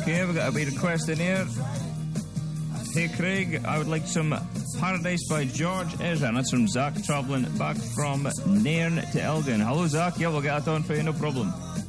Okay, we've got a wee request in here. Hey Craig, I would like some Paradise by George Ezra, and that's from Zach, travelling back from Nairn to Elgin. Hello Zach, yeah, we'll get that on for you, no problem.